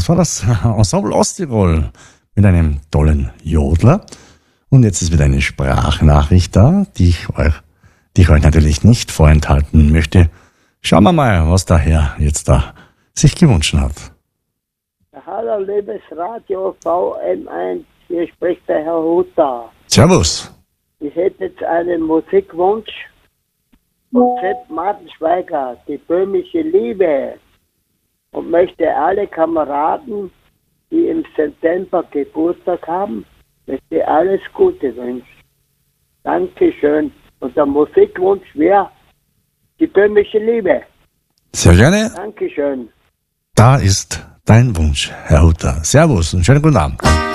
Das war das Ensemble Osttirol mit einem tollen Jodler. Und jetzt ist wieder eine Sprachnachricht da, die ich euch natürlich nicht vorenthalten möchte. Schauen wir mal, was der Herr jetzt da sich gewünscht hat. Hallo, liebes Radio VM1, hier spricht der Herr Hutter. Servus. Ich hätte jetzt einen Musikwunsch von Sepp Martenschweiger, die böhmische Liebe, und möchte alle Kameraden, die im September Geburtstag haben, möchte alles Gute wünschen. Dankeschön. Und der Musikwunsch wäre die böhmische Liebe. Sehr gerne. Dankeschön. Da ist dein Wunsch, Herr Hutter. Servus und schönen guten Abend.